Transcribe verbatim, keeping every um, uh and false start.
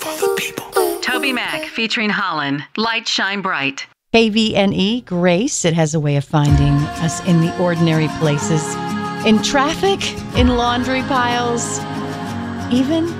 for the people. Toby Mac featuring Holland, Light Shine Bright. K V N E, Grace. It has a way of finding us in the ordinary places. In traffic, in laundry piles, even